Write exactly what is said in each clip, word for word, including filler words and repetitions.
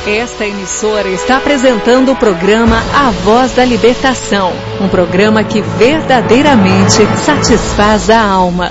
Esta emissora está apresentando o programa A Voz da Libertação, um programa que verdadeiramente satisfaz a alma.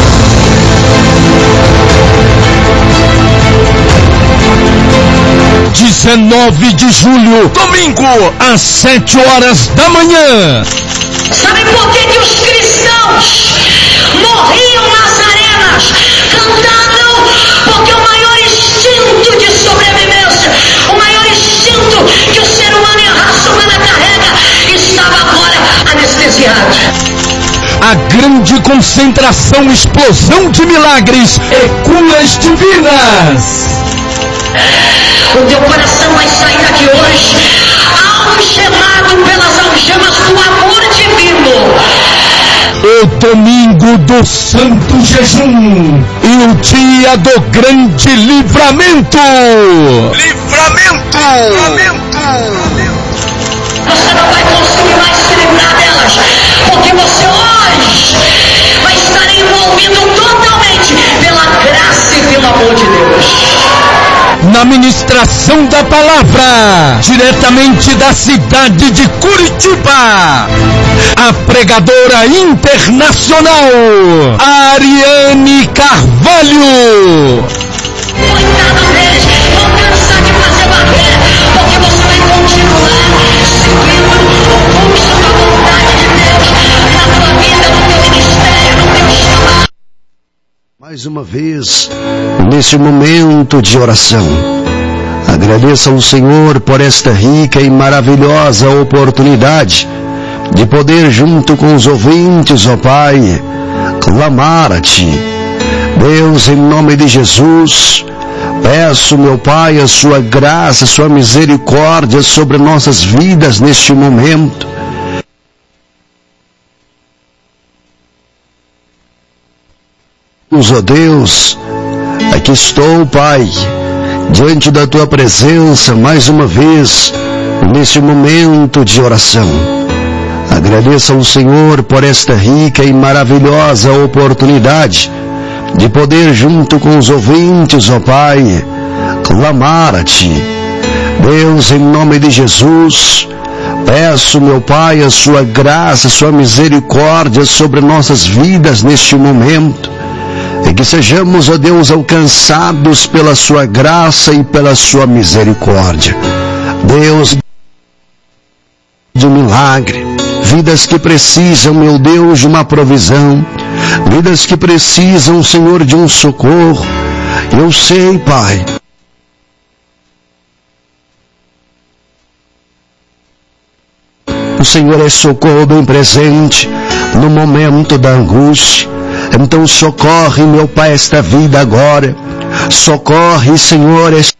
dezenove de julho, domingo, às sete horas da manhã. Sabe por que, que os cristãos morriam nas arenas cantando? Porque o maior instinto de sobrevivência, o maior instinto que o ser humano e a raça humana carrega, estava agora anestesiado. A grande concentração, explosão de milagres e curas divinas. O teu coração vai sair daqui hoje algemado pelas algemas do amor divino. O domingo do santo jejum e o dia do grande livramento. Livramento! Livramento! Você não vai conseguir mais se livrar delas, porque você hoje vai estar envolvido totalmente pela graça e pelo amor de Deus. Na ministração da palavra, diretamente da cidade de Curitiba, a pregadora internacional, Ariane Carvalho. Coitado deles, vão cansar de fazer barreira, porque você vai continuar seguindo o curso da vontade de Deus na tua vida, no teu ministério, no teu chamado. Mais uma vez, nesse momento de oração, agradeça ao Senhor por esta rica e maravilhosa oportunidade de poder, junto com os ouvintes, ó Pai, clamar a Ti. Deus, em nome de Jesus, peço, meu Pai, a Sua graça, a Sua misericórdia sobre nossas vidas neste momento. Ó Deus, aqui estou, Pai, diante da Tua presença, mais uma vez, nesse momento de oração. Agradeço ao Senhor por esta rica e maravilhosa oportunidade de poder, junto com os ouvintes, ó Pai, clamar a Ti. Deus, em nome de Jesus, peço, meu Pai, a Sua graça, a Sua misericórdia sobre nossas vidas neste momento. E que sejamos, ó Deus, alcançados pela Sua graça e pela Sua misericórdia. Deus de milagre, vidas que precisam, meu Deus, de uma provisão, vidas que precisam, Senhor, de um socorro. Eu sei, Pai, o Senhor é socorro bem presente no momento da angústia. Então socorre, meu Pai, esta vida agora. Socorre, Senhor, esta...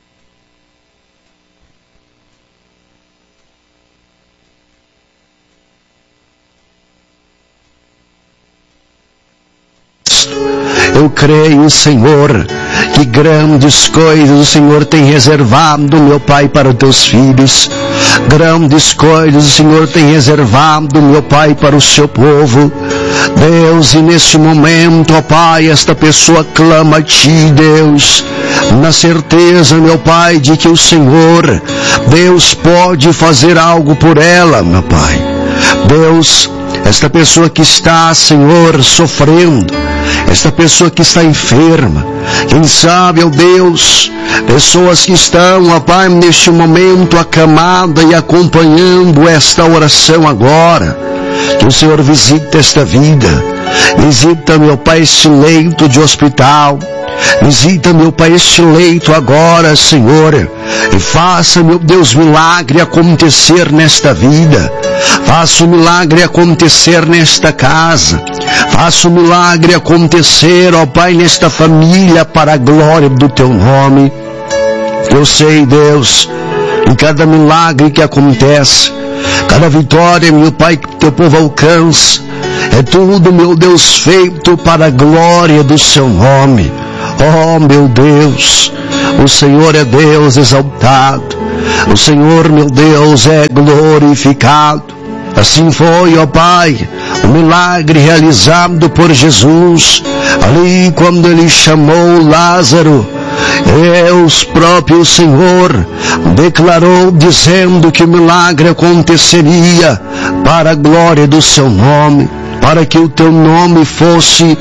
Eu creio, Senhor, que grandes coisas o Senhor tem reservado, meu Pai, para os Teus filhos. Grandes coisas o Senhor tem reservado, meu Pai, para o Seu povo. Deus, e neste momento, ó Pai, esta pessoa clama a Ti, Deus, na certeza, meu Pai, de que o Senhor, Deus, pode fazer algo por ela, meu Pai. Deus, esta pessoa que está, Senhor, sofrendo, esta pessoa que está enferma, quem sabe, ó Deus, pessoas que estão, ó Pai, neste momento acamada e acompanhando esta oração agora. Que o Senhor visite esta vida, visita, meu Pai, este leito de hospital, visita, meu Pai, este leito agora, Senhor, e faça, meu Deus, milagre acontecer nesta vida, faça o milagre acontecer nesta casa, faça o milagre acontecer, ó Pai, nesta família, para a glória do Teu nome. Eu sei, Deus, em cada milagre que acontece, cada vitória, meu Pai, que Teu povo alcança, é tudo, meu Deus, feito para a glória do Seu nome. Oh, meu Deus, o Senhor é Deus exaltado, o Senhor, meu Deus, é glorificado. Assim foi, ó Pai, o milagre realizado por Jesus, ali quando Ele chamou Lázaro, Deus próprio Senhor declarou dizendo que o milagre aconteceria para a glória do seu nome, para que o teu nome fosse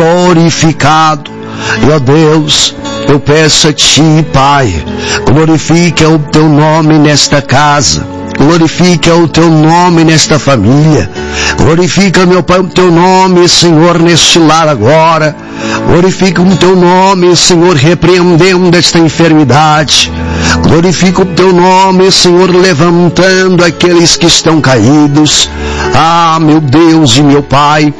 glorificado. E ó Deus, eu peço a ti, Pai, glorifica o teu nome nesta casa, glorifica o teu nome nesta família, glorifica, meu Pai, o teu nome, Senhor, neste lar agora, glorifica o teu nome, Senhor, repreendendo esta enfermidade, glorifica o teu nome, Senhor, levantando aqueles que estão caídos. Ah, meu Deus e meu Pai,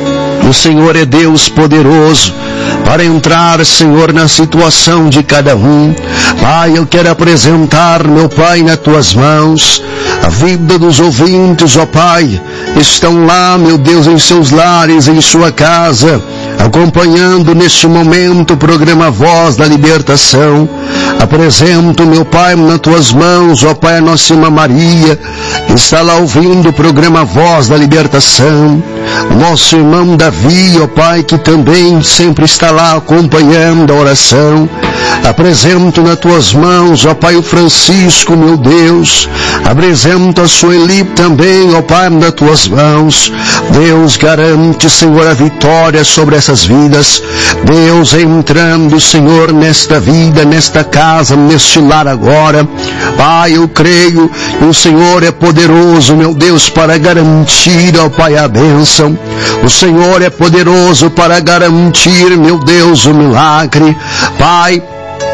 o Senhor é Deus poderoso para entrar, Senhor, na situação de cada um. Pai, eu quero apresentar, meu Pai, nas tuas mãos a vida dos ouvintes, ó Pai, estão lá, meu Deus, em seus lares, em sua casa, acompanhando neste momento o programa Voz da Libertação. Apresento, meu Pai, nas tuas mãos, ó Pai, a nossa irmã Maria, que está lá ouvindo o programa Voz da Libertação. Nosso irmão Davi, ó Pai, que também sempre está lá acompanhando a oração. Apresento nas tuas mãos, ó Pai, o Francisco, meu Deus. Apresento a Sueli também, ó Pai, nas tuas mãos. Deus, garante, Senhor, a vitória sobre essas vidas. Deus, entrando, Senhor, nesta vida, nesta casa, neste lar agora. Pai, eu creio que o Senhor é poderoso, meu Deus, para garantir, ó Pai, a bênção. O Senhor é poderoso para garantir, meu Deus, o milagre. Pai,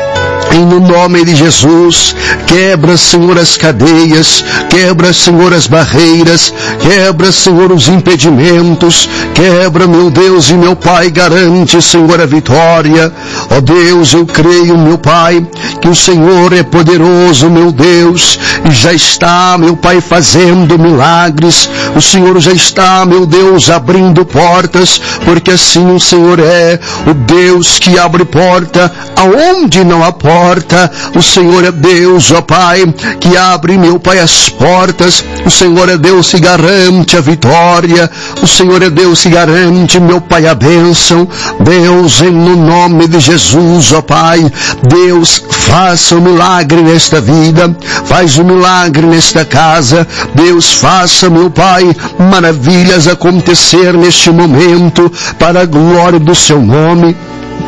em no nome de Jesus, quebra, Senhor, as cadeias, quebra, Senhor, as barreiras, quebra, Senhor, os impedimentos, quebra, meu Deus e meu Pai, garante, Senhor, a vitória. Ó Deus, eu creio, meu Pai, que o Senhor é poderoso, meu Deus, e já está, meu Pai, fazendo milagres. O Senhor já está, meu Deus, abrindo portas, porque assim o Senhor é o Deus que abre porta aonde não há porta. O Senhor é Deus, ó Pai, que abre, meu Pai, as portas. O Senhor é Deus que garante a vitória. O Senhor é Deus que garante, meu Pai, a bênção. Deus, em no nome de Jesus, ó Pai, Deus, faça um milagre nesta vida, faz um milagre nesta casa. Deus, faça, meu Pai, maravilhas acontecer neste momento, para a glória do seu nome.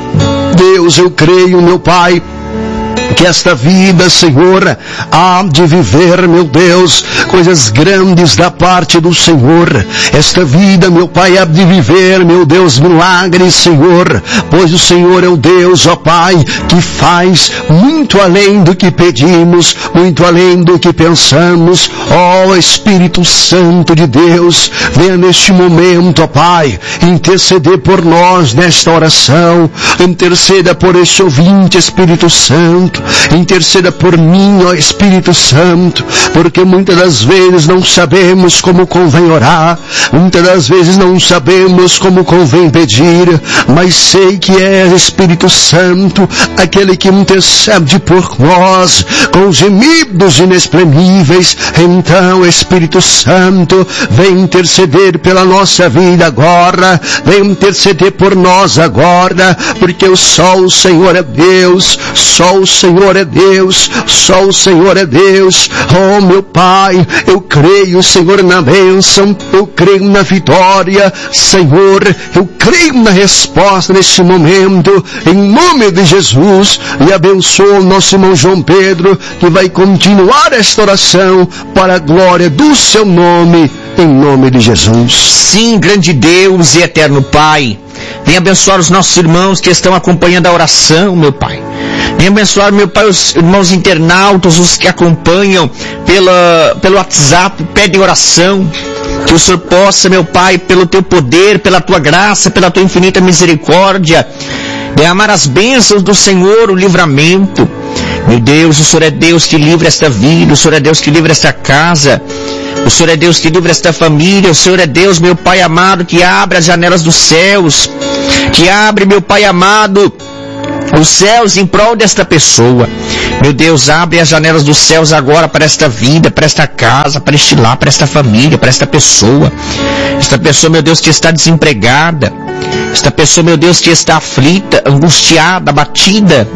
Deus, eu creio, meu Pai, que esta vida, Senhor, há de viver, meu Deus, coisas grandes da parte do Senhor. Esta vida, meu Pai, há de viver, meu Deus, milagres, Senhor, pois o Senhor é o Deus, ó Pai, que faz muito além do que pedimos, muito além do que pensamos. Ó Espírito Santo de Deus, venha neste momento, ó Pai, interceder por nós nesta oração, interceda por este ouvinte, Espírito Santo, interceda por mim, ó Espírito Santo, porque muitas das vezes não sabemos como convém orar, muitas das vezes não sabemos como convém pedir, mas sei que é Espírito Santo aquele que intercede por nós com gemidos inexprimíveis. Então, Espírito Santo, vem interceder pela nossa vida agora, vem interceder por nós agora, porque só o Senhor é Deus, só o Senhor é Deus, só o Senhor é Deus. Oh, meu Pai, eu creio, Senhor, na bênção, eu creio na vitória, Senhor, eu creio na resposta neste momento, em nome de Jesus. E abençoa o nosso irmão João Pedro, que vai continuar esta oração para a glória do seu nome, em nome de Jesus. Sim, grande Deus e eterno Pai, vem abençoar os nossos irmãos que estão acompanhando a oração, meu Pai. Vem abençoar, meu Pai, os irmãos internautas, os que acompanham pela, pelo WhatsApp, pedem oração. Que o Senhor possa, meu Pai, pelo Teu poder, pela Tua graça, pela Tua infinita misericórdia, derramar as bênçãos do Senhor, o livramento. Meu Deus, o Senhor é Deus que livra esta vida, o Senhor é Deus que livra esta casa, o Senhor é Deus que livra esta família, o Senhor é Deus, meu Pai amado, que abre as janelas dos céus, que abre, meu Pai amado, os céus em prol desta pessoa. Meu Deus, abre as janelas dos céus agora para esta vida, para esta casa, para este lar, para esta família, para esta pessoa. Esta pessoa, meu Deus, que está desempregada. Esta pessoa, meu Deus, que está aflita, angustiada, abatida.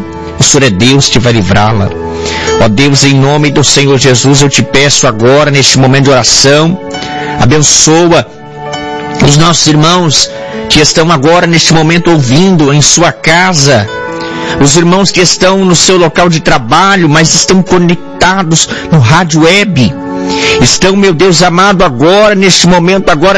O Senhor é Deus que vai livrá-la. Ó Deus, em nome do Senhor Jesus, eu te peço agora, neste momento de oração, abençoa os nossos irmãos que estão agora, neste momento, ouvindo em sua casa, os irmãos que estão no seu local de trabalho, mas estão conectados no rádio web, estão, meu Deus amado, agora, neste momento, agora,